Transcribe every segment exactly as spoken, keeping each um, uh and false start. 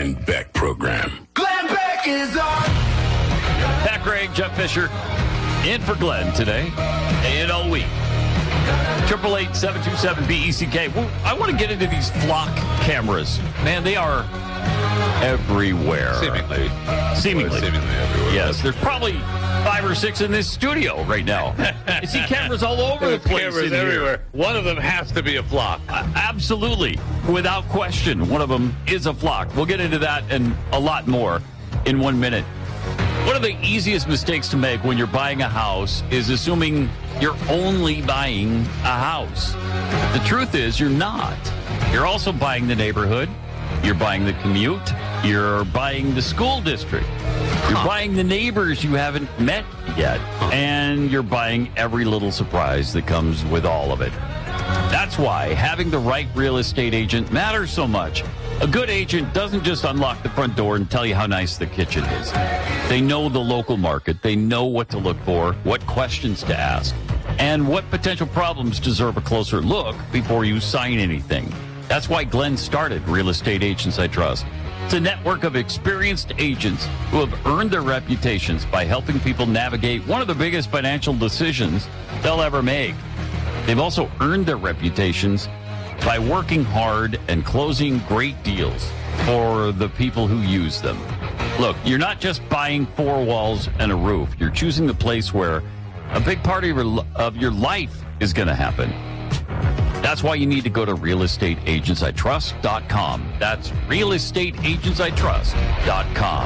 Glenn Beck Program. Glenn Beck is on. Pat Gregg, Jeff Fisher, in for Glenn today and all week. Triple eight seven two seven B E C K. Well, I want to get into these flock cameras. Man, they are everywhere. Seemingly. Seemingly. Seemingly everywhere. Yes, there's probably five or six in this studio right now. I see cameras all over the place. Cameras in everywhere. Here. One of them has to be a flock. Uh, absolutely. Without question, one of them is a flock. We'll get into that and a lot more in one minute. One of the easiest mistakes to make when you're buying a house is assuming you're only buying a house. The truth is you're not. You're also buying the neighborhood. You're buying the commute. You're buying the school district. You're huh. buying the neighbors you haven't met yet. Huh. And you're buying every little surprise that comes with all of it. That's why having the right real estate agent matters so much. A good agent doesn't just unlock the front door and tell you how nice the kitchen is. They know the local market. They know what to look for, what questions to ask, and what potential problems deserve a closer look before you sign anything. That's why Glenn started Real Estate Agents I Trust. It's a network of experienced agents who have earned their reputations by helping people navigate one of the biggest financial decisions they'll ever make. They've also earned their reputations by working hard and closing great deals for the people who use them. Look, you're not just buying four walls and a roof. You're choosing the place where a big part of your, of your life is going to happen. That's why you need to go to real estate agents I trust dot com. That's real estate agents I trust dot com.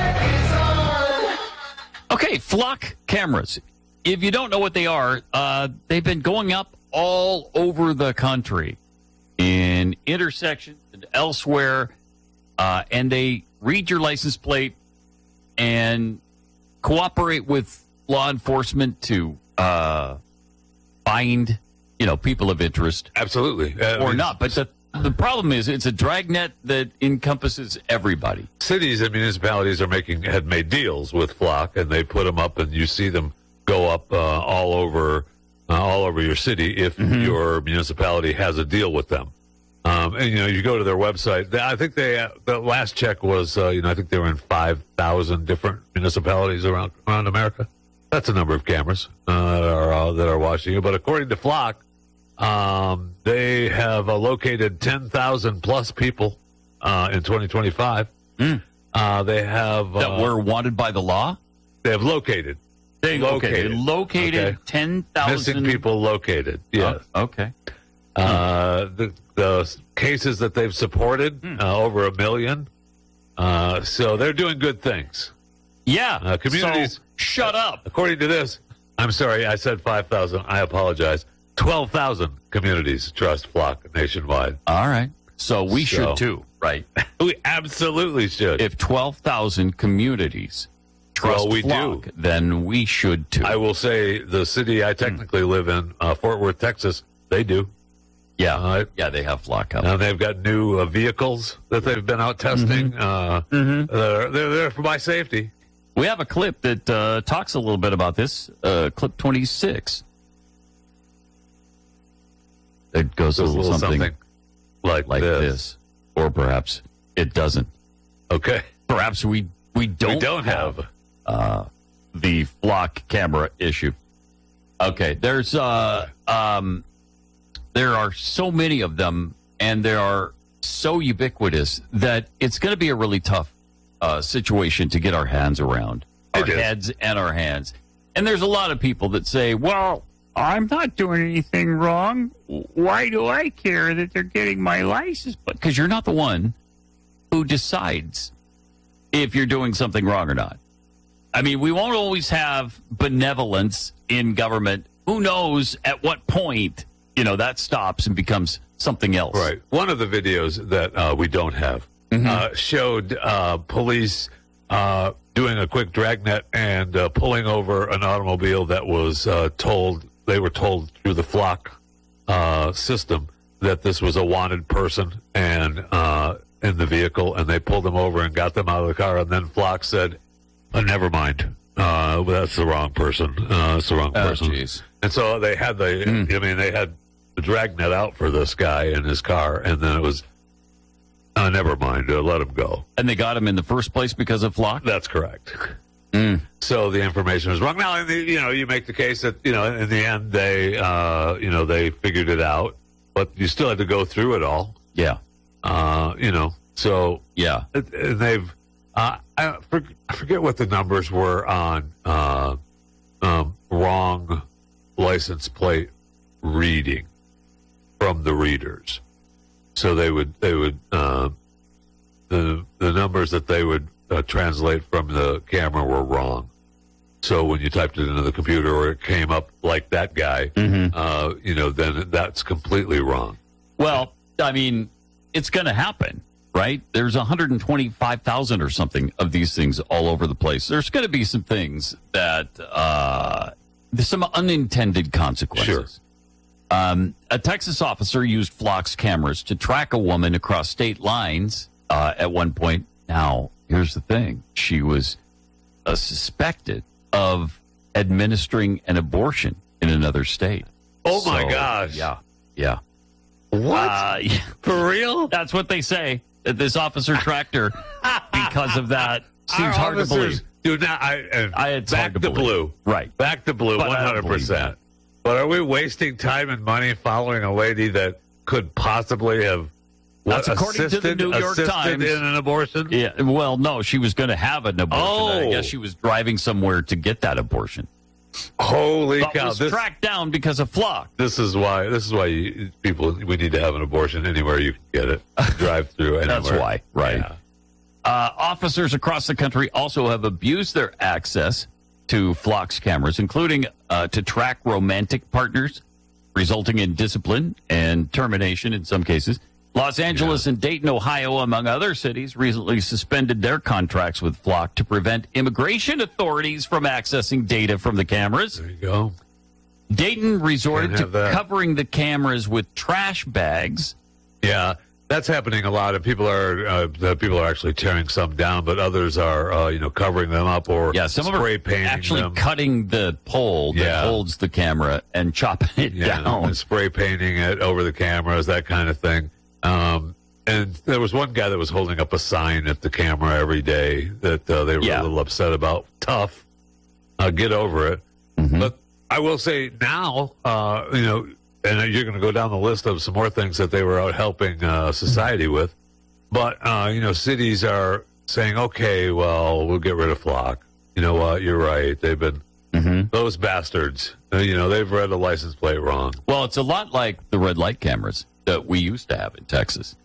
Okay, flock cameras. If you don't know what they are, uh, they've been going up all over the country in intersections and elsewhere, uh, and they read your license plate and cooperate with law enforcement to uh, find, you know, people of interest. Absolutely. Uh, or I mean, not. But the, the problem is it's a dragnet that encompasses everybody. Cities and municipalities are making had made deals with Flock, and they put them up, and you see them go up uh, all over uh, all over your city if mm-hmm. your municipality has a deal with them. Um, and, you know, you go to their website. They, I think they, uh, the last check was, uh, you know, I think they were in five thousand different municipalities around around America. That's a number of cameras uh, that are uh, that are watching you. But according to Flock, um, they have uh, located ten thousand plus people uh, in twenty twenty-five. Mm. Uh, they have... Uh, that were wanted by the law? They have located. They located. Okay, located okay. ten thousand. Missing people located, yes. Oh, okay. Uh, the, the cases that they've supported, hmm. uh, over a million. Uh, so they're doing good things. Yeah. Uh, communities. So, shut up. According to this, I'm sorry, I said five thousand. I apologize. twelve thousand communities trust Flock nationwide. All right. So we so, should too, right? We absolutely should. If twelve thousand communities trust well, we Flock, do. then we should too. I will say the city I technically hmm. live in, uh, Fort Worth, Texas, they do. Yeah, uh, yeah, they have Flock up. Now they've got new uh, vehicles that they've been out testing. Mm-hmm. Uh, mm-hmm. They're, they're there for my safety. We have a clip that uh, talks a little bit about this. Uh, clip twenty-six. It goes a little, little something, something like, like this. this, or perhaps it doesn't. Okay, perhaps we we don't we don't have, have uh, the Flock camera issue. Okay, there's uh um. There are so many of them, and they are so ubiquitous that it's going to be a really tough uh, situation to get our hands around, our heads and our hands. And there's a lot of people that say, well, I'm not doing anything wrong. Why do I care that they're getting my license? Because you're not the one who decides if you're doing something wrong or not. I mean, we won't always have benevolence in government. Who knows at what point, you know, that stops and becomes something else. Right. One of the videos that uh, we don't have mm-hmm. uh, showed uh, police uh, doing a quick dragnet and uh, pulling over an automobile that was uh, told, they were told through the Flock uh, system that this was a wanted person and uh, in the vehicle, and they pulled them over and got them out of the car, and then Flock said, oh, never mind. Uh, that's the wrong person. Uh, that's the wrong oh, person. Geez. And so they had the, mm. I mean, they had the dragnet out for this guy in his car, and then it was uh, Uh, never mind. Uh, let them go. And they got him in the first place because of Flock? That's correct. Mm. So the information was wrong. Now, in the, you know, you make the case that, you know, in the end, they, uh, you know, they figured it out, but you still had to go through it all. Yeah. Uh, you know, so. Yeah. And they've, uh, I, forget, I forget what the numbers were on uh, um, wrong license plate reading from the readers. So they would, they would, uh, the the numbers that they would uh, translate from the camera were wrong. So when you typed it into the computer or it came up like that guy, mm-hmm. uh, you know, then that's completely wrong. Well, I mean, it's going to happen, right? There's one hundred twenty-five thousand or something of these things all over the place. There's going to be some things that, uh, there's some unintended consequences. Sure. Um, a Texas officer used Flock's cameras to track a woman across state lines uh, at one point. Now, here's the thing. She was uh, suspected of administering an abortion in another state. Oh, So, my gosh. Yeah, yeah. What? Uh, yeah. For real? That's what they say, that this officer tracked her because of that. Seems Our hard to officers believe. Do not, I, uh, I, it's back hard to to believe. blue. Right. Back to blue, But one I don't hundred believe percent. that. But are we wasting time and money following a lady that could possibly have what, That's according to the assisted, New York assisted Times. in an abortion? Yeah. Well, no, she was going to have an abortion. I Oh. guess she was driving somewhere to get that abortion. Holy But cow! was This, tracked down because of Flock. this is why. This is why you, people. We need to have an abortion anywhere you can get it. Drive through anywhere. That's why, right? Yeah. Uh, officers across the country also have abused their access to Flock's cameras, including uh, to track romantic partners, resulting in discipline and termination in some cases. Los Angeles Yeah. and Dayton, Ohio, among other cities, recently suspended their contracts with Flock to prevent immigration authorities from accessing data from the cameras. There you go. Dayton resorted Can't to have that. covering the cameras with trash bags. Yeah, that's happening a lot, and people are uh, the people are actually tearing some down, but others are uh, you know covering them up or Yeah, some of spray them painting actually them. cutting the pole that Yeah. holds the camera and chopping it Yeah, down. and spray painting it over the cameras, that kind of thing. Um, and there was one guy that was holding up a sign at the camera every day that uh, they were Yeah. a little upset about. Tough, uh, get over it. Mhm. But I will say now, uh, you know, and you're going to go down the list of some more things that they were out helping uh, society with. But uh, you know, cities are saying, okay, well, we'll get rid of Flock. You know what? You're right. They've been Mhm. those bastards. uh, You know, they've read a license plate wrong. Well, it's a lot like the red light cameras that we used to have in Texas.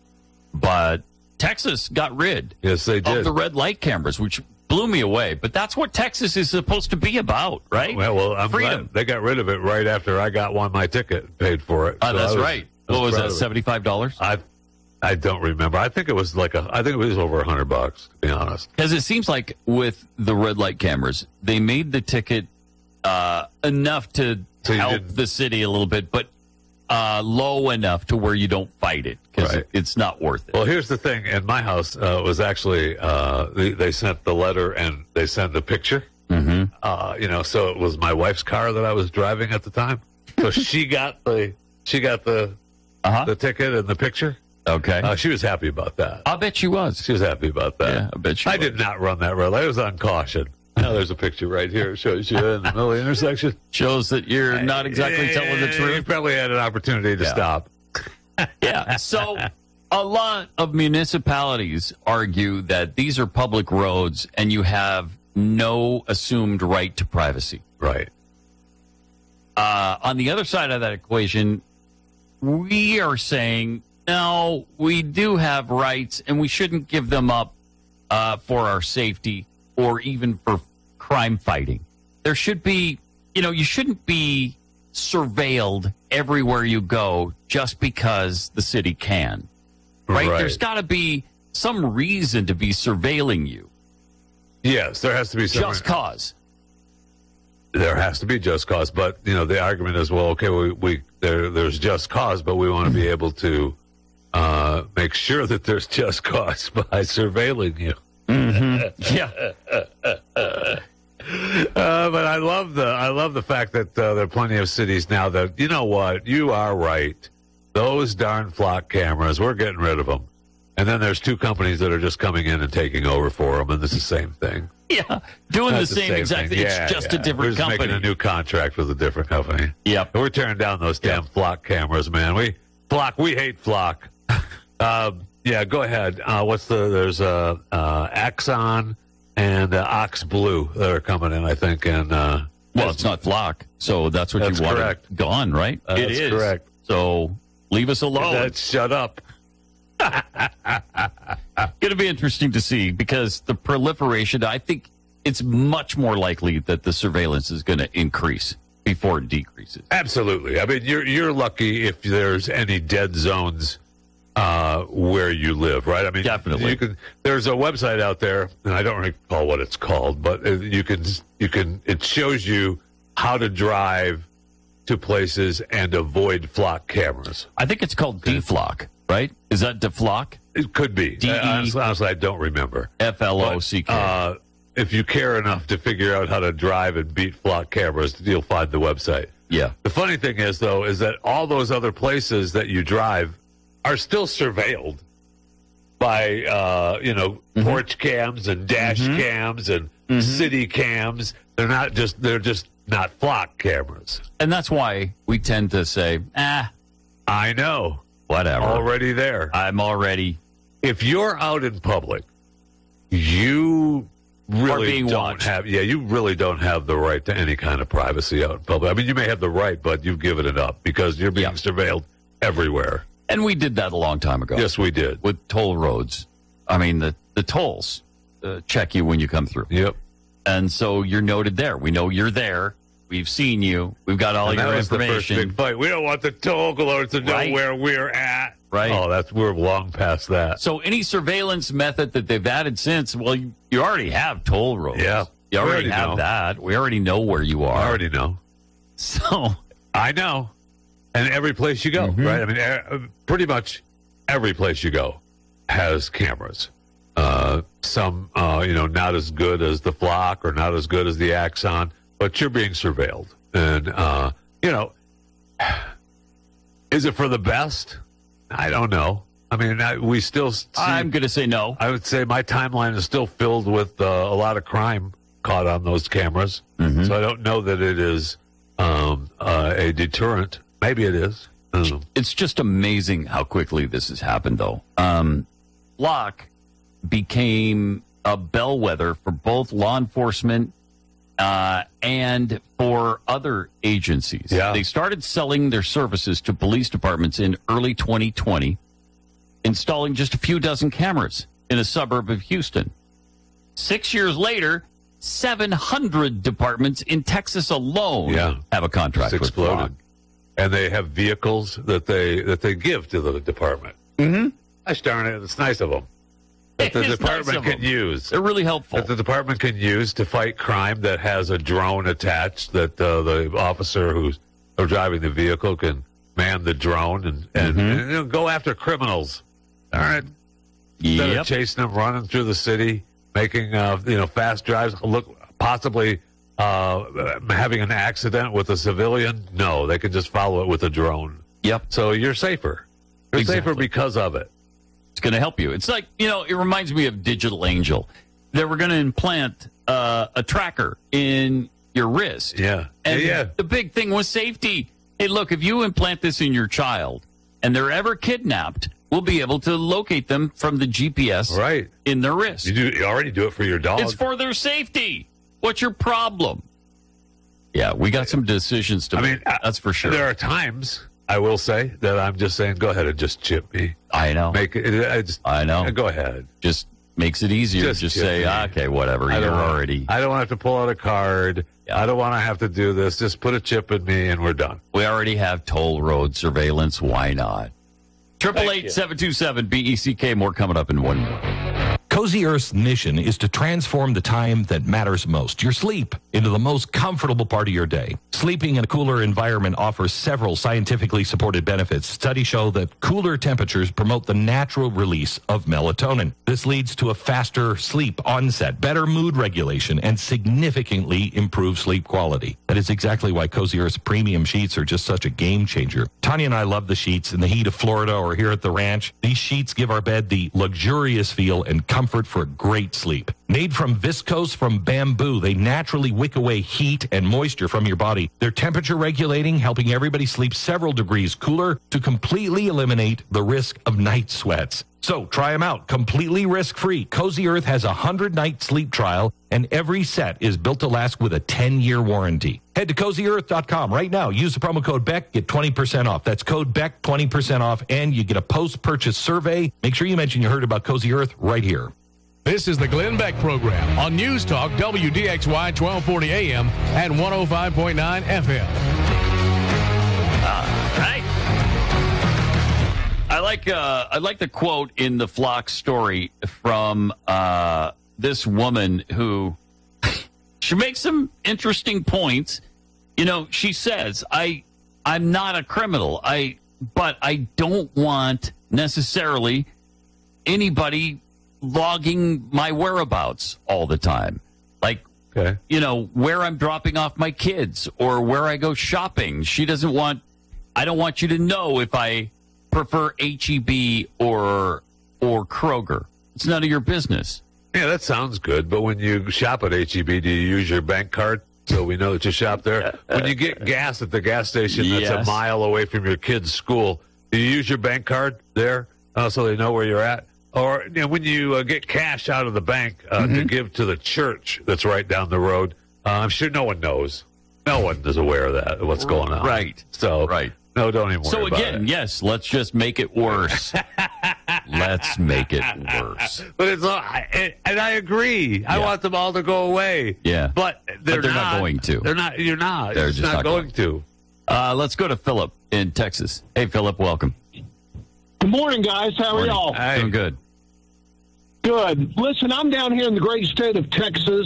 But Texas got rid Yes, they of did. the red light cameras, which blew me away. But that's what Texas is supposed to be about, right? Well, well, I'm Freedom. glad they got rid of it right after I got one my ticket and paid for it. Oh, So that's I was- right. I What was proud that, of it. seventy-five dollars? I I don't remember. I think it was like a. I think it was over a hundred bucks. To be honest. Because it seems like with the red light cameras, they made the ticket uh, enough to So you help didn't- the city a little bit, but uh, low enough to where you don't fight it because Right. it's not worth it. Well, here's the thing. In my house, uh, it was actually uh, they, they sent the letter and they sent the picture. Mm-hmm. Uh, you know, so it was my wife's car that I was driving at the time. So she got the she got the Uh-huh. the ticket and the picture. Okay. Uh, she was happy about that. I'll bet she was. She was happy about that. Yeah, I bet she I was. did not run that red light. I was on caution. Now there's a picture right here. It shows you in the middle of the intersection. Shows that you're not exactly telling the You truth. probably had an opportunity to Yeah. stop. Yeah. So a lot of municipalities argue that these are public roads and you have no assumed right to privacy. Right. Uh, on the other side of that equation, we are saying, no, we do have rights and we shouldn't give them up uh, for our safety or even for crime fighting. There should be, you know, you shouldn't be surveilled everywhere you go just because the city can. Right? Right. There's got to be some reason to be surveilling you. Yes, there has to be some. Just cause. There has to be just cause, but you know the argument is, well, okay, we, we there there's just cause, but we want to be able to uh, make sure that there's just cause by surveilling you. Yeah. Uh, but I love the I love the fact that uh, there are plenty of cities now that, you know what, you are right. Those darn Flock cameras, we're getting rid of them. And then there's two companies that are just coming in and taking over for them, and it's the same thing. Yeah, doing That's the same, same exact thing. thing. It's Yeah, just yeah. a different We're just company. making a new contract with a different company. Yep. We're tearing down those damn Yep. Flock cameras, man. We Flock, we hate Flock. um, yeah, go ahead. Uh, what's the? There's uh, uh, Axon and uh, Ox Blue that are coming in, I think. And uh, Well, it's not Flock, so that's what That's you want correct. gone, right? That's it is. correct. So leave us alone. That's, shut up. Going to be interesting to see because the proliferation, I think it's much more likely that the surveillance is going to increase before it decreases. Absolutely. I mean, you're you're lucky if there's any dead zones uh, where you live, right? I mean, Definitely. You can. There's a website out there, and I don't recall what it's called, but uh, you can you can. It shows you how to drive to places and avoid Flock cameras. I think it's called D-Flock, right? Is that D-Flock? It could be. D E Uh, honestly, honestly, I don't remember. F L O C K. Uh, if you care enough to figure out how to drive and beat Flock cameras, you'll find the website. Yeah. The funny thing is, though, is that all those other places that you drive are still surveilled by, uh, you know, Mm-hmm. porch cams and dash cams and city cams. They're not just, they're just not Flock cameras. And that's why we tend to say, ah, I know. whatever. Already there. I'm already If you're out in public, you really being don't watched. have, yeah, you really don't have the right to any kind of privacy out in public. I mean, you may have the right, but you've given it up because you're being Yep. surveilled everywhere. And we did that a long time ago. Yes, we did. With toll roads. I mean, the, the tolls uh, check you when you come through. Yep. And so you're noted there. We know you're there. We've seen you. We've got all And that your was the first information. big fight. We don't want the toll collectors to know Right. where we're at. Right. Oh, that's we're long past that. So any surveillance method that they've added since, well, you, you already have toll roads. Yeah. You We already, already have know. that. We already know where you are. I already know. So, I know. And every place you go, Mm-hmm. right? I mean, e- pretty much every place you go has cameras. Uh, some, uh, you know, not as good as the Flock or not as good as the Axon, but you're being surveilled. And, uh, you know, is it for the best? I don't know. I mean, I, we still see, I'm going to say no. I would say my timeline is still filled with uh, a lot of crime caught on those cameras. Mm-hmm. So I don't know that it is um, uh, a deterrent. Maybe it is. I don't know. It's just amazing how quickly this has happened, though. Um, Flock became a bellwether for both law enforcement uh, and for other agencies. Yeah. They started selling their services to police departments in early twenty twenty, installing just a few dozen cameras in a suburb of Houston. Six years later, seven hundred departments in Texas alone Yeah. have a contract It's with Flock. exploded. And they have vehicles that they that they give to the department. Mm-hmm. Gosh darn it, it's nice of them. That the It is department nice of can them. use. They're really helpful. That the department can use to fight crime that has a drone attached, that uh, the officer who's or driving the vehicle can man the drone and, and, Mm-hmm. and, you know, go after criminals. All right. Instead Yep. of chasing them, running through the city, making uh, you know fast drives, look possibly uh, having an accident with a civilian. No, they can just follow it with a drone. Yep. So you're safer. You're safer Exactly. because of it. It's going to help you. It's like, you know, it reminds me of Digital Angel. They were going to implant uh, a tracker in your wrist. Yeah. And yeah. the big thing was safety. Hey, look, if you implant this in your child and they're ever kidnapped, we'll be able to locate them from the G P S Right. in their wrist. You do. You already do it for your dog. It's for their safety. What's your problem? Yeah, we got some decisions to I make. mean, uh, That's for sure. There are times I will say that I'm just saying, go ahead and just chip me. I know. Make it. I just, I know. Go ahead. Just makes it easier. Just Just, chip say, me. ah, okay, whatever. I You're don't wanna- already. I don't want to have to pull out a card. Yeah. I don't want to have to do this. Just put a chip in me and we're done. We already have toll road surveillance. Why not? Triple eight seven two seven B E C K. More coming up in one minute. Cozy Earth's mission is to transform the time that matters most, your sleep, into the most comfortable part of your day. Sleeping in a cooler environment offers several scientifically supported benefits. Studies show that cooler temperatures promote the natural release of melatonin. This leads to a faster sleep onset, better mood regulation, and significantly improved sleep quality. That is exactly why Cozy Earth's premium sheets are just such a game changer. Tanya and I love the sheets in the heat of Florida or here at the ranch. These sheets give our bed the luxurious feel and comfort for a great sleep. Made from viscose from bamboo, they naturally wick away heat and moisture from your body. They're temperature regulating, helping everybody sleep several degrees cooler to completely eliminate the risk of night sweats. So try them out completely risk-free. Cozy Earth has a one hundred night sleep trial, and every set is built to last with a ten year warranty. Head to cozy earth dot com right now. Use the promo code Beck, get twenty percent off. That's code Beck, twenty percent off, and you get a post-purchase survey. Make sure you mention you heard about Cozy Earth right here. This is the Glenn Beck Program on News Talk W D X Y twelve forty A M and one oh five point nine F M. All right. I like uh, I like the quote in the Flock story from uh, this woman who she makes some interesting points. You know, she says, "I I'm not a criminal. I but I don't want necessarily anybody logging my whereabouts all the time. Like, Okay. you know, where I'm dropping off my kids or where I go shopping. She doesn't want, I don't want you to know if I prefer H E B or or Kroger. It's none of your business." Yeah, that sounds good. But when you shop at H E B, do you use your bank card so we know that you shop there? When you get gas at the gas station that's Yes. a mile away from your kid's school, do you use your bank card there uh, so they know where you're at? Or you know, when you uh, get cash out of the bank uh, Mm-hmm. to give to the church that's right down the road, uh, I'm sure no one knows. No one is aware of that, what's going on. Right. So, Right. no, don't even worry So about again, it. yes, let's just make it worse. Let's make it worse. But it's all, I- and I agree. I Yeah. want them all to go away. Yeah. but they're, they're not going to. They're not. You're not. They're It's just not going, to. Uh, let's go to Philip in Texas. Hey, Philip, welcome. Good morning, guys. How are y'all? Hey. Doing good. Good. Listen, I'm down here in the great state of Texas,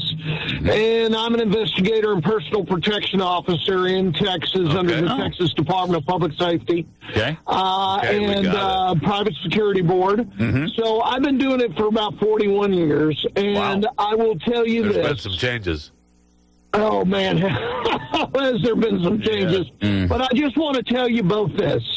and I'm an investigator and personal protection officer in Texas under the Oh. Texas Department of Public Safety Okay. uh, Okay, we and got uh, Private Security Board. So I've been doing it for about forty-one years, and Wow. I will tell you There's been this. some changes. Oh, man, has there been some changes? But I just want to tell you both this.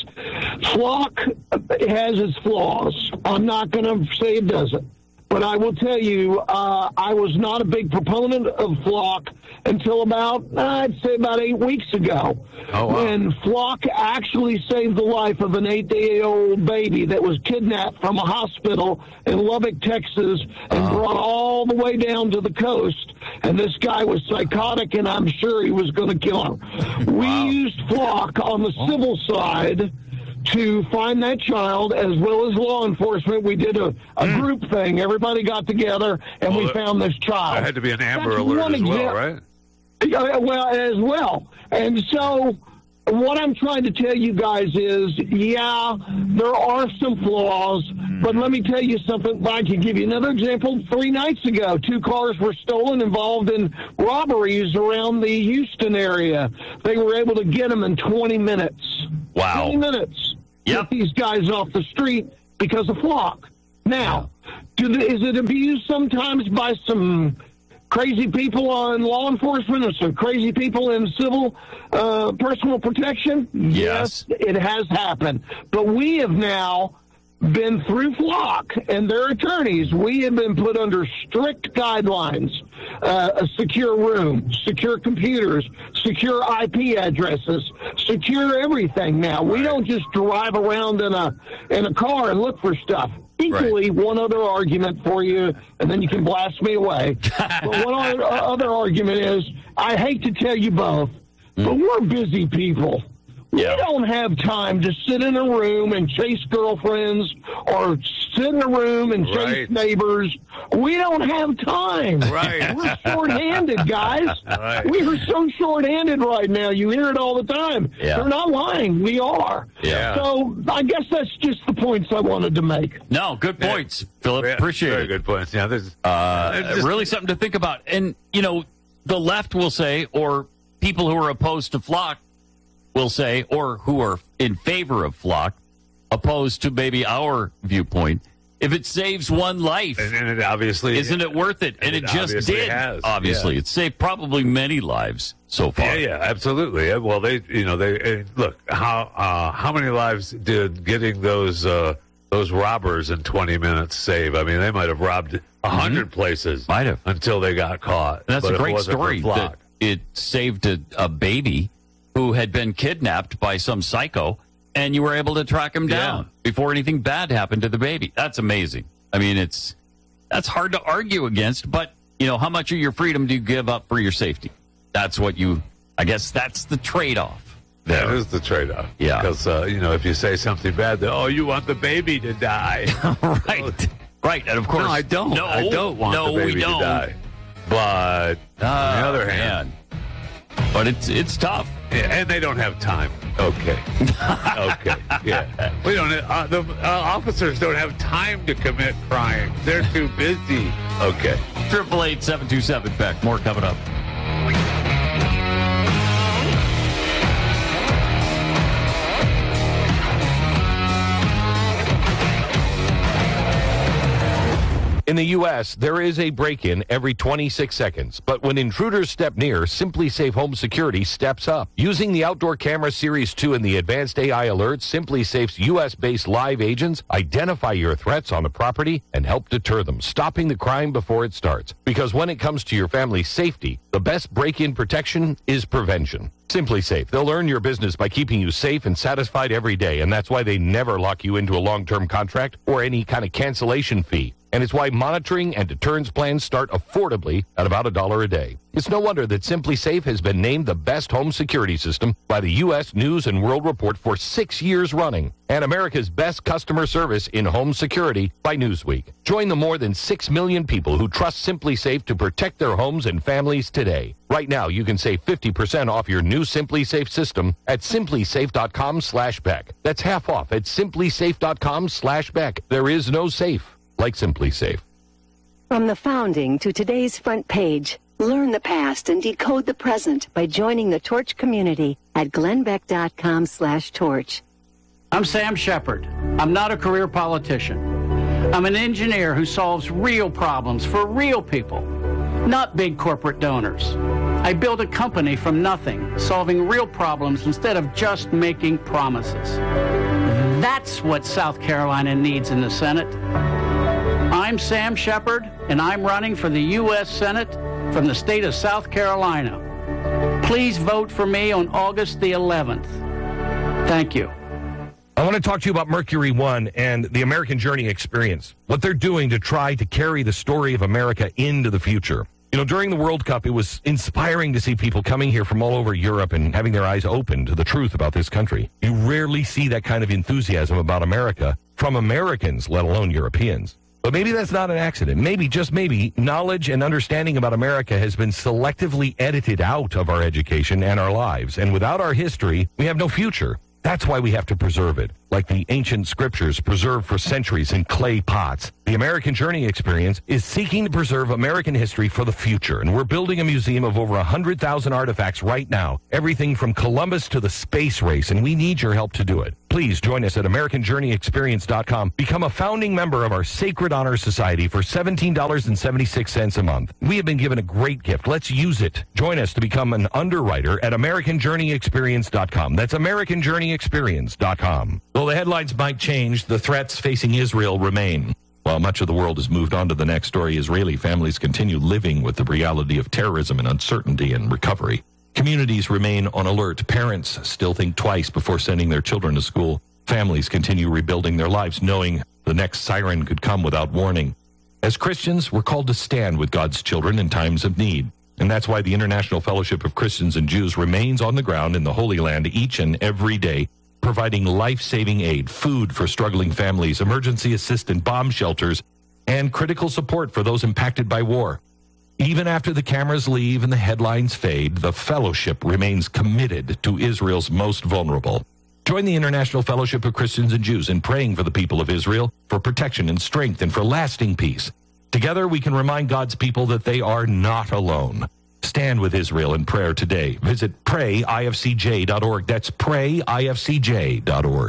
Flock has its flaws. I'm not going to say it doesn't. But I will tell you, uh, I was not a big proponent of Flock until about, I'd say about eight weeks ago. Oh, wow. When Flock actually saved the life of an eight-day-old baby that was kidnapped from a hospital in Lubbock, Texas, and brought all the way down to the coast. And this guy was psychotic, and I'm sure he was going to kill him. We used Flock on the civil side to find that child, as well as law enforcement. We did a, a group thing. Everybody got together, and Well, we found this child. There had to be an Amber That's Alert one as well, exam- right? Yeah, well, as well. And so what I'm trying to tell you guys is, yeah, there are some flaws, but let me tell you something. I can give you another example. Three nights ago, two cars were stolen involved in robberies around the Houston area. They were able to get them in twenty minutes. Wow. twenty minutes. Yep. Get these guys off the street because of Flock. Now, do the, is it abused sometimes by some crazy people on law enforcement or some crazy people in civil uh, personal protection? Yes. It has happened. But we have now been through Flock and their attorneys. We have been put under strict guidelines, uh, a secure room, secure computers, secure I P addresses, secure everything now. We don't just drive around in a in a car and look for stuff. Equally, one other argument for you, and then you can blast me away. But one other, other argument is, I hate to tell you both, but we're busy people. Yeah. We don't have time to sit in a room and chase girlfriends or sit in a room and chase Right. neighbors. We don't have time. Right. We're short-handed, guys. Right. We are so short-handed right now. You hear it all the time. Yeah. They're not lying. We are. Yeah. So I guess that's just the points I wanted to make. No, good points, Philip. Yeah, Appreciate very it. good points. Yeah, this, Uh, it's just- really something to think about. And, you know, the left will say, or people who are opposed to Flock will say, or who are in favor of Flock, opposed to maybe our viewpoint, If it saves one life, And, and it obviously isn't it worth it? And, and it, it just obviously did. has, Obviously, yeah. it saved probably many lives so far. Yeah, yeah, absolutely. Yeah, well, they, you know, they uh, look how uh, how many lives did getting those uh, those robbers in twenty minutes save? I mean, they might have robbed a hundred places, Might have. until they got caught. And that's But a if it great wasn't for story. Flock- That it saved a, a baby who had been kidnapped by some psycho, and you were able to track him down Yeah. before anything bad happened to the baby. That's amazing. I mean, it's that's hard to argue against, but you know, how much of your freedom do you give up for your safety? That's what you. I guess that's the trade-off. That is the trade-off. Yeah. Because, uh, you know, if you say something bad, then, oh, you want the baby to die. right, right, and of course, No, I don't. No, I don't want no, the baby we to don't. die. But on the Oh, other hand, man. but it's it's tough. yeah, and they don't have time. Okay. Okay. Yeah. We don't. Uh, the uh, officers don't have time to commit crimes. They're too busy. Okay. Triple eight seven two seven Beck. More coming up. In the U S, there is a break-in every twenty-six seconds. But when intruders step near, SimpliSafe Home Security steps up. Using the Outdoor Camera Series two and the advanced A I alerts, SimpliSafe's U S-based live agents identify your threats on the property and help deter them, stopping the crime before it starts. Because when it comes to your family's safety, the best break-in protection is prevention. SimpliSafe. They'll earn your business by keeping you safe and satisfied every day, and that's why they never lock you into a long-term contract or any kind of cancellation fee. And it's why monitoring and deterrence plans start affordably at about a dollar a day. It's no wonder that SimpliSafe has been named the best home security system by the U S News and World Report for six years running, and America's best customer service in home security by Newsweek. Join the more than six million people who trust SimpliSafe to protect their homes and families today. Right now, you can save fifty percent off your new SimpliSafe system at simplysafe.com slash Beck. That's half off at simplysafe.com slash Beck. There is no safe like SimpliSafe. From the founding to today's front page, learn the past and decode the present by joining the Torch community at glenbeck.com slash torch. I'm Sam Shepard. I'm not a career politician. I'm an engineer who solves real problems for real people, not big corporate donors. I built a company from nothing, solving real problems instead of just making promises. That's what South Carolina needs in the Senate. I'm Sam Shepard, and I'm running for the U S Senate from the state of South Carolina. Please vote for me on August the eleventh. Thank you. I want to talk to you about Mercury One and the American Journey experience, what they're doing to try to carry the story of America into the future. You know, during the World Cup, it was inspiring to see people coming here from all over Europe and having their eyes open to the truth about this country. You rarely see that kind of enthusiasm about America from Americans, let alone Europeans. But maybe that's not an accident. Maybe, just maybe, knowledge and understanding about America has been selectively edited out of our education and our lives. And without our history, we have no future. That's why we have to preserve it, like the ancient scriptures preserved for centuries in clay pots. The American Journey experience is seeking to preserve American history for the future, and we're building a museum of over one hundred thousand artifacts right now, everything from Columbus to the space race, and we need your help to do it. Please join us at American Journey Experience dot com. Become a founding member of our Sacred Honor Society for seventeen dollars and seventy-six cents a month. We have been given a great gift. Let's use it. Join us to become an underwriter at American Journey Experience dot com. That's American Journey Experience dot com. Though the headlines might change, the threats facing Israel remain. While much of the world has moved on to the next story, Israeli families continue living with the reality of terrorism and uncertainty and recovery. Communities remain on alert. Parents still think twice before sending their children to school. Families continue rebuilding their lives, knowing the next siren could come without warning. As Christians, we're called to stand with God's children in times of need. And that's why the International Fellowship of Christians and Jews remains on the ground in the Holy Land each and every day, providing life-saving aid, food for struggling families, emergency assistance, bomb shelters, and critical support for those impacted by war. Even after the cameras leave and the headlines fade, the fellowship remains committed to Israel's most vulnerable. Join the International Fellowship of Christians and Jews in praying for the people of Israel, for protection and strength, and for lasting peace. Together, we can remind God's people that they are not alone. Stand with Israel in prayer today. Visit pray I F C J dot org. That's pray I F C J dot org.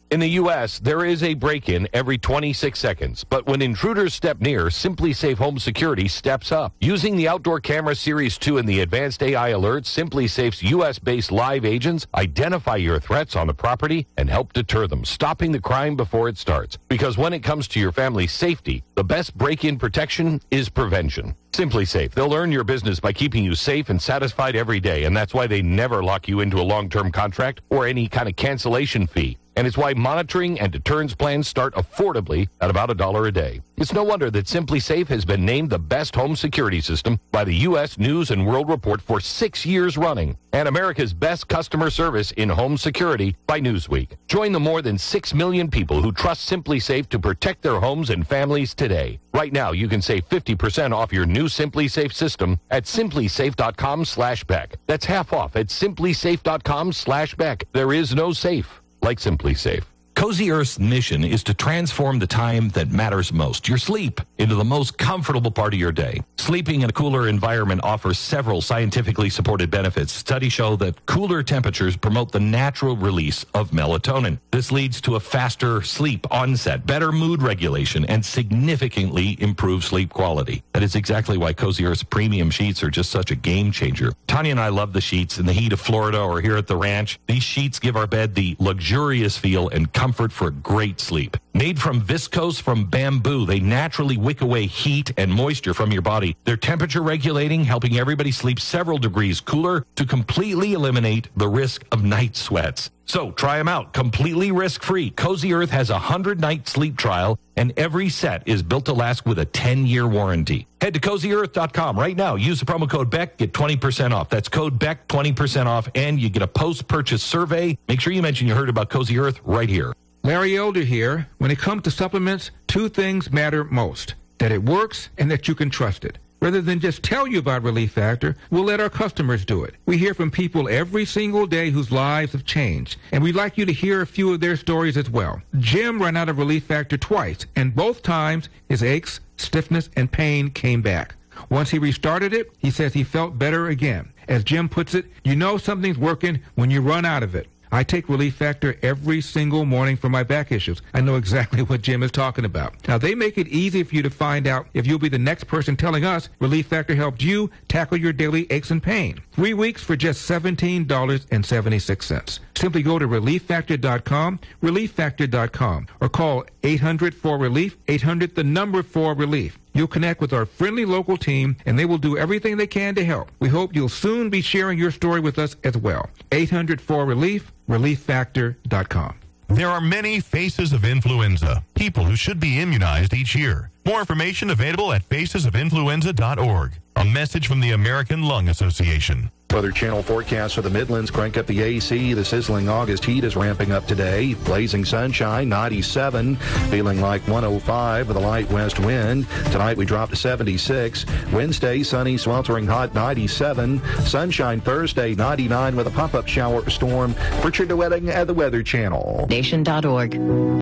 In the U S, there is a break-in every twenty-six seconds, but when intruders step near, SimpliSafe Home Security steps up. Using the Outdoor Camera Series two and the advanced A I alerts, SimpliSafe's U S-based live agents identify your threats on the property and help deter them, stopping the crime before it starts. Because when it comes to your family's safety, the best break-in protection is prevention. SimpliSafe, they'll earn your business by keeping you safe and satisfied every day, and that's why they never lock you into a long-term contract or any kind of cancellation fee. And it's why monitoring and deterrence plans start affordably at about a dollar a day. It's no wonder that SimpliSafe has been named the best home security system by the U S News and World Report for six years running, and America's best customer service in home security by Newsweek. Join the more than six million people who trust SimpliSafe to protect their homes and families today. Right now, you can save fifty percent off your new SimpliSafe system at simplisafe.com slash Beck. That's half off at simplisafe.com slash Beck. There is no safe like SimpliSafe. Cozy Earth's mission is to transform the time that matters most, your sleep, into the most comfortable part of your day. Sleeping in a cooler environment offers several scientifically supported benefits. Studies show that cooler temperatures promote the natural release of melatonin. This leads to a faster sleep onset, better mood regulation, and significantly improved sleep quality. That is exactly why Cozy Earth's premium sheets are just such a game changer. Tanya and I love the sheets in the heat of Florida or here at the ranch. These sheets give our bed the luxurious feel and comfort for a great sleep. Made from viscose from bamboo, they naturally wick away heat and moisture from your body. They're temperature regulating, helping everybody sleep several degrees cooler to completely eliminate the risk of night sweats. So try them out, completely risk-free. Cozy Earth has a hundred-night sleep trial, and every set is built to last with a ten-year warranty. Head to cozy earth dot com right now. Use the promo code Beck, get twenty percent off. That's code Beck, twenty percent off, and you get a post-purchase survey. Make sure you mention you heard about Cozy Earth right here. Larry Elder here. When it comes to supplements, two things matter most: that it works and that you can trust it. Rather than just tell you about Relief Factor, we'll let our customers do it. We hear from people every single day whose lives have changed, and we'd like you to hear a few of their stories as well. Jim ran out of Relief Factor twice, and both times his aches, stiffness, and pain came back. Once he restarted it, he says he felt better again. As Jim puts it, you know something's working when you run out of it. I take Relief Factor every single morning for my back issues. I know exactly what Jim is talking about. Now, they make it easy for you to find out if you'll be the next person telling us Relief Factor helped you tackle your daily aches and pain. Three weeks for just seventeen dollars and seventy-six cents. Simply go to relief factor dot com, relief factor dot com, or call eight hundred four relief, eight hundred the number four relief. You'll connect with our friendly local team, and they will do everything they can to help. We hope you'll soon be sharing your story with us as well. eight hundred four relief, relief factor dot com. There are many faces of influenza, people who should be immunized each year. More information available at faces of influenza dot org. A message from the American Lung Association. Weather Channel forecast for the Midlands. Crank up the A C. The sizzling August heat is ramping up today. Blazing sunshine, ninety-seven. Feeling like one oh five with a light west wind. Tonight we drop to seventy-six. Wednesday, sunny, sweltering hot, ninety-seven. Sunshine Thursday, ninety-nine with a pop-up shower storm. Richard DeWetting at the Weather Channel. Nation dot org.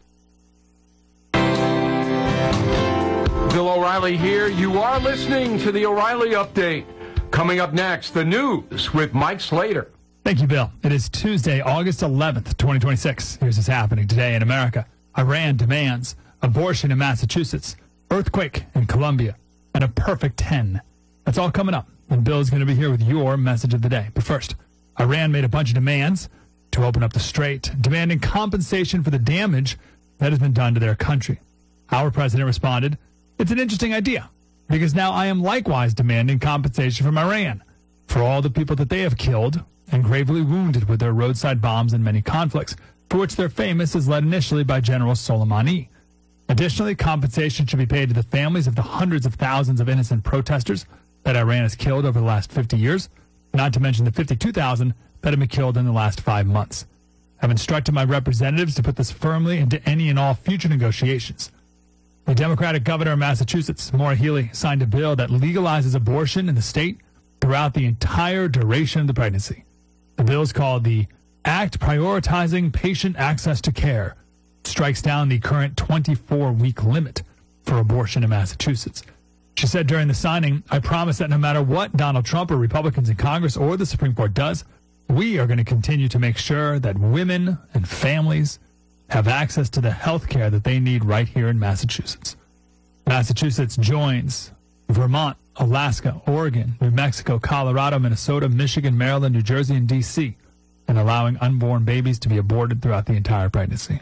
Bill O'Reilly here. You are listening to the O'Reilly Update. Coming up next, the news with Mike Slater. Thank you, Bill. It is Tuesday, August eleventh, twenty twenty-six. Here's what's happening today in America. Iran demands abortion in Massachusetts, earthquake in Colombia, and a perfect ten. That's all coming up. And Bill's going to be here with your message of the day. But first, Iran made a bunch of demands to open up the strait, demanding compensation for the damage that has been done to their country. Our president responded, "It's an interesting idea, because now I am likewise demanding compensation from Iran for all the people that they have killed and gravely wounded with their roadside bombs in many conflicts, for which they're famous as led initially by General Soleimani. Additionally, compensation should be paid to the families of the hundreds of thousands of innocent protesters that Iran has killed over the last fifty years, not to mention the fifty-two thousand that have been killed in the last five months. I've instructed my representatives to put this firmly into any and all future negotiations." The Democratic governor of Massachusetts, Maura Healey, signed a bill that legalizes abortion in the state throughout the entire duration of the pregnancy. The bill is called the Act Prioritizing Patient Access to Care. It strikes down the current twenty-four week limit for abortion in Massachusetts. She said during the signing, "I promise that no matter what Donald Trump or Republicans in Congress or the Supreme Court does, we are going to continue to make sure that women and families have access to the health care that they need right here in Massachusetts. Massachusetts joins Vermont, Alaska, Oregon, New Mexico, Colorado, Minnesota, Michigan, Maryland, New Jersey, and D C in allowing unborn babies to be aborted throughout the entire pregnancy.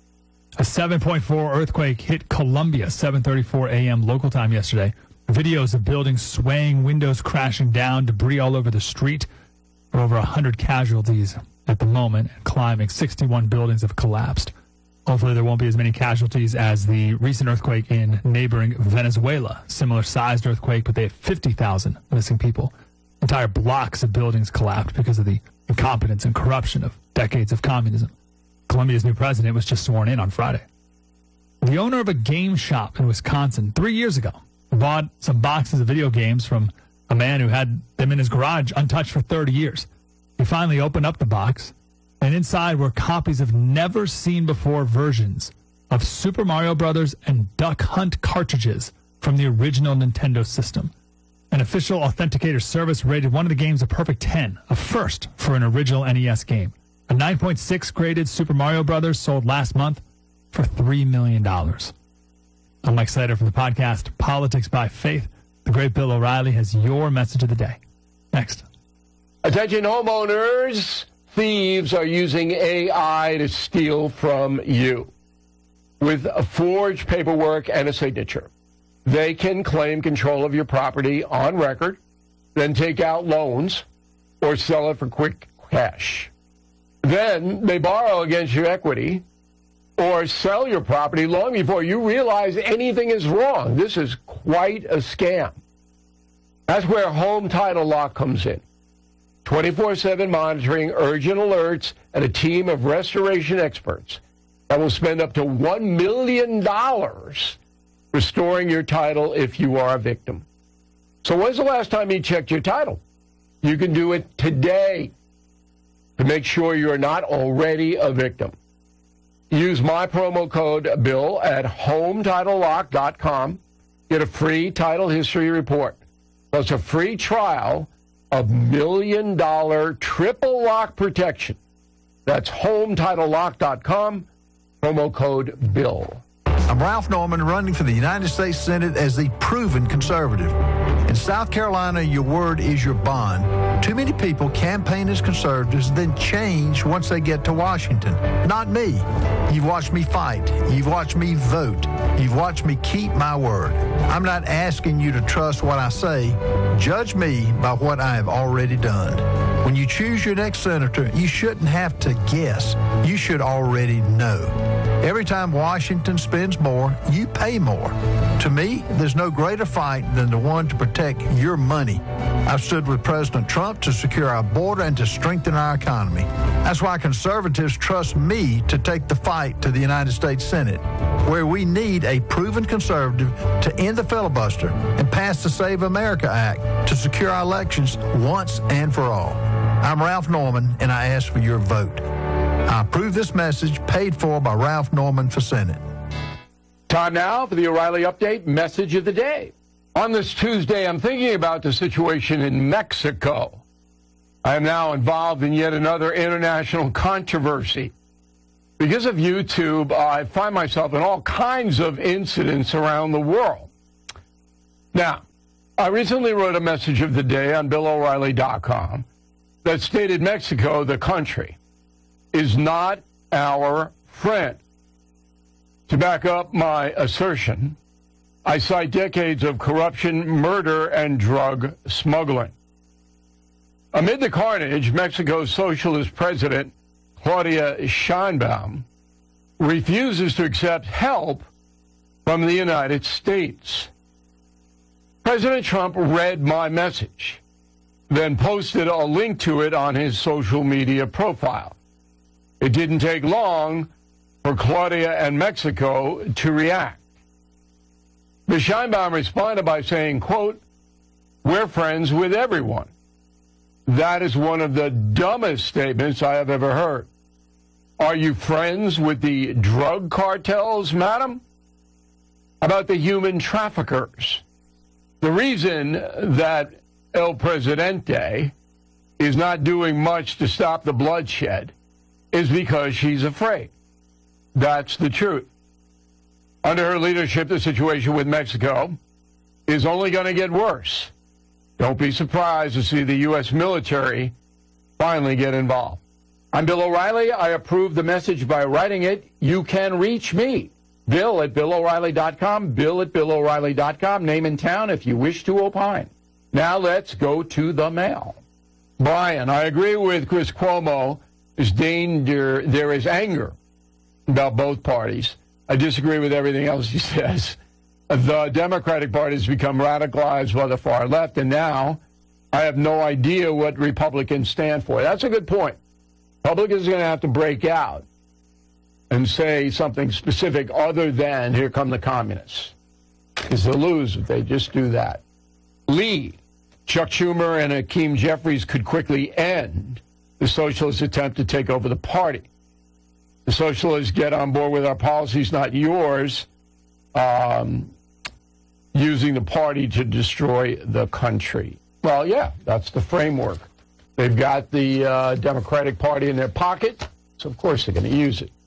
A seven point four earthquake hit Columbia, seven thirty-four a.m. local time yesterday. Videos of buildings swaying, windows crashing down, debris all over the street. Over one hundred casualties at the moment, and climbing sixty-one buildings have collapsed. Hopefully there won't be as many casualties as the recent earthquake in neighboring Venezuela. Similar sized earthquake, but they had fifty thousand missing people. Entire blocks of buildings collapsed because of the incompetence and corruption of decades of communism. Colombia's new president was just sworn in on Friday. The owner of a game shop in Wisconsin three years ago bought some boxes of video games from a man who had them in his garage untouched for thirty years. He finally opened up the box, and inside were copies of never-seen-before versions of Super Mario Brothers and Duck Hunt cartridges from the original Nintendo system. An official authenticator service rated one of the games a perfect ten, a first for an original N E S game. A nine point six graded Super Mario Brothers sold last month for three million dollars. I'm Mike Slater from the podcast Politics by Faith. The great Bill O'Reilly has your message of the day. Next. Attention homeowners, thieves are using A I to steal from you. With a forged paperwork and a signature, they can claim control of your property on record, then take out loans or sell it for quick cash. Then they borrow against your equity or sell your property long before you realize anything is wrong. This is quite a scam. That's where Home Title Lock comes in. twenty-four seven monitoring, urgent alerts, and a team of restoration experts that will spend up to one million dollars restoring your title if you are a victim. So when's the last time you checked your title? You can do it today to make sure you're not already a victim. Use my promo code BILL at home title lock dot com. Get a free title history report, plus a free trial of million-dollar triple lock protection. That's home title lock dot com, promo code BILL. I'm Ralph Norman, running for the United States Senate as the proven conservative. In South Carolina, your word is your bond. Too many people campaign as conservatives, then change once they get to Washington. Not me. You've watched me fight. You've watched me vote. You've watched me keep my word. I'm not asking you to trust what I say. Judge me by what I have already done. When you choose your next senator, you shouldn't have to guess. You should already know. Every time Washington spends more, you pay more. To me, there's no greater fight than the one to protect your money. I've stood with President Trump to secure our border and to strengthen our economy. That's why conservatives trust me to take the fight to the United States Senate, where we need a proven conservative to end the filibuster and pass the Save America Act to secure our elections once and for all. I'm Ralph Norman, and I ask for your vote. I approve this message paid for by Ralph Norman for Senate. Time now for the O'Reilly Update Message of the Day. On this Tuesday, I'm thinking about the situation in Mexico. I am now involved in yet another international controversy. Because of YouTube, I find myself in all kinds of incidents around the world. Now, I recently wrote a message of the day on bill o'reilly dot com that stated Mexico, the country, is not our friend. To back up my assertion, I cite decades of corruption, murder, and drug smuggling. Amid the carnage, Mexico's socialist president, Claudia Sheinbaum, refuses to accept help from the United States. President Trump read my message, then posted a link to it on his social media profile. It didn't take long for Claudia and Mexico to react. Miz Sheinbaum responded by saying, quote, "We're friends with everyone." That is one of the dumbest statements I have ever heard. Are you friends with the drug cartels, madam? How about the human traffickers? The reason that El Presidente is not doing much to stop the bloodshed is because she's afraid. That's the truth. Under her leadership, the situation with Mexico is only going to get worse. Don't be surprised to see the U S military finally get involved. I'm Bill O'Reilly. I approve the message by writing it. You can reach me, Bill at Bill O'Reilly dot com, Bill at Bill O'Reilly dot com, name and town if you wish to opine. Now let's go to the mail. Brian, I agree with Chris Cuomo. There's danger, there is anger about both parties. I disagree with everything else he says. The Democratic Party has become radicalized by the far left, and now I have no idea what Republicans stand for. That's a good point. Republicans are going to have to break out and say something specific other than, here come the communists. Because they'll lose if they just do that. Lee, Chuck Schumer and Hakeem Jeffries could quickly end the socialist attempt to take over the party. The socialists get on board with our policies, not yours, um, using the party to destroy the country. Well, yeah, that's the framework. They've got the uh, Democratic Party in their pocket, so of course they're going to use it.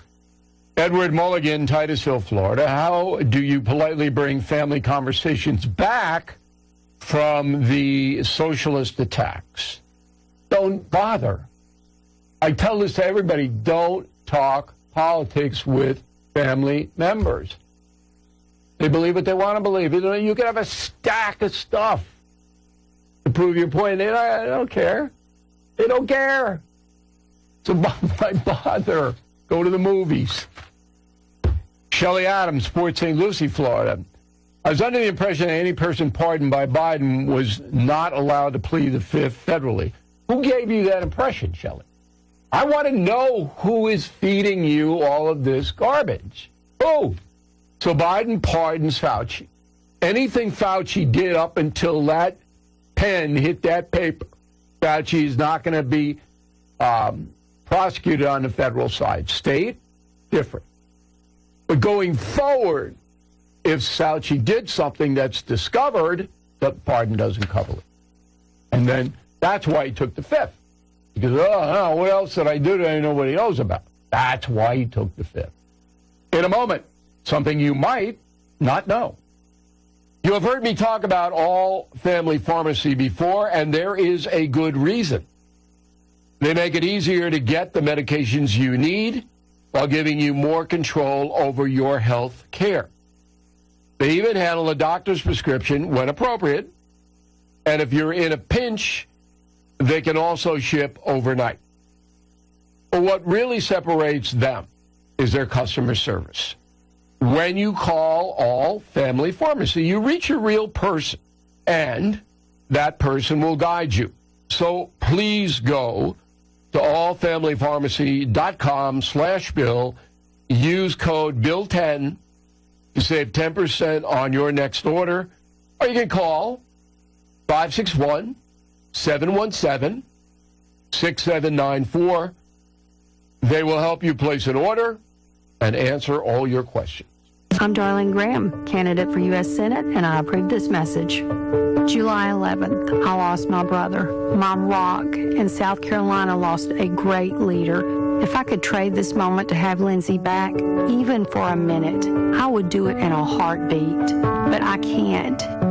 Edward Mulligan, Titusville, Florida. How do you politely bring family conversations back from the socialist attacks? Don't bother. I tell this to everybody, don't talk politics with family members. They believe what they want to believe. You know, you can have a stack of stuff to prove your point. They don't, they don't care. They don't care. So why bother? Go to the movies. Shelley Adams, Port Saint Lucie, Florida. I was under the impression that any person pardoned by Biden was not allowed to plead the fifth federally. Who gave you that impression, Shelley? I want to know who is feeding you all of this garbage. Who? So Biden pardons Fauci. Anything Fauci did up until that pen hit that paper, Fauci is not going to be um, prosecuted on the federal side. State, different. But going forward, if Fauci did something that's discovered, the pardon doesn't cover it. And then that's why he took the fifth. Because, oh, no, what else did I do that nobody knows about? That's why he took the fifth. In a moment, something you might not know. You have heard me talk about all family pharmacy before, and there is a good reason. They make it easier to get the medications you need while giving you more control over your health care. They even handle a doctor's prescription when appropriate, and if you're in a pinch, they can also ship overnight. But what really separates them is their customer service. When you call All Family Pharmacy, you reach a real person, and that person will guide you. So please go to all family pharmacy dot com slash bill. Use code bill ten to save ten percent on your next order. Or you can call five six one, seven one seven, six seven nine four. They will help you place an order and answer all your questions. I'm Darlene Graham, candidate for U S Senate, and I approve this message. July eleventh, I lost my brother. My rock in South Carolina lost a great leader. If I could trade this moment to have Lindsey back, even for a minute, I would do it in a heartbeat. But I can't.